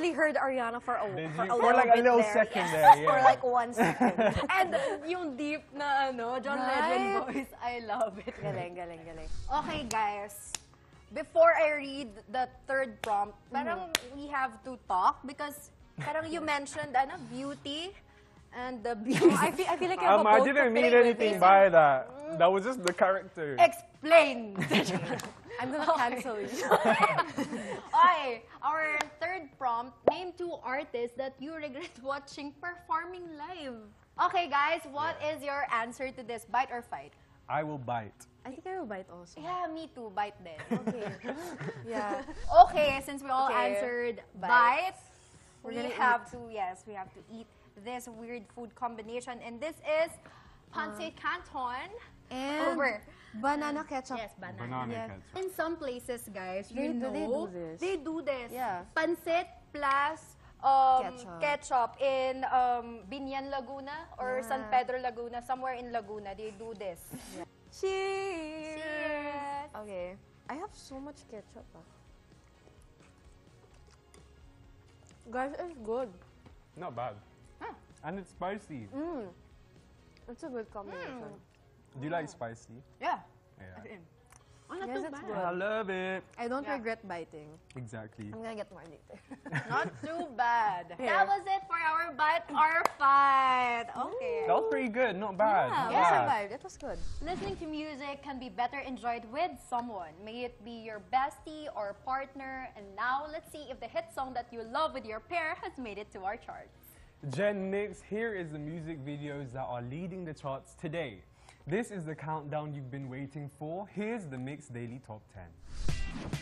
actually heard Ariana for a For like a little second there, yeah. For like 1 second. And yung deep na John Legend voice, I love it. Galing, galing, galing. Okay, guys. Before I read the third prompt, parang we have to talk because parang you mentioned beauty and the beauty. I feel like I have a I boat to didn't mean play with. anything by that. That was just the character. Explain. I'm gonna cancel you. Okay, our third prompt, name 2 artists that you regret watching performing live. Okay, guys, what is your answer to this? Bite or fight? I will bite. I think I will bite also. Yeah, me too. Bite then. Okay. Yeah. Okay, since we all Okay. answered Bite. bite, We're we gonna have to eat this weird food combination, and this is pancit canton And over banana ketchup. yes, banana. Banana Yeah. ketchup. In some places, guys, They you do know, this. they do this. Yeah. Pancit plus Ketchup. ketchup in Binyan, Laguna or Yeah. San Pedro, Laguna, somewhere in Laguna, they do this. Cheers. Cheers. Okay. I have so much ketchup. Guys, it's good. Not bad. Huh. And it's spicy. It's a good combination. Do you like spicy? Yeah. Yeah. Oh, not Yes, too it's bad. good. I love it. I don't Yeah. regret biting. Exactly. I'm gonna get more later. Not too bad. Yeah. That was it for our bite or fight. Okay. That was pretty good. Not bad. Yeah, Not we bad. survived. It was good. Listening to music can be better enjoyed with someone. May it be your bestie or partner. And now let's see if the hit song that you love with your pair has made it to our charts. Gen Mix, here is the music videos that are leading the charts today. This is the countdown you've been waiting for. Here's the Mix Daily Top 10.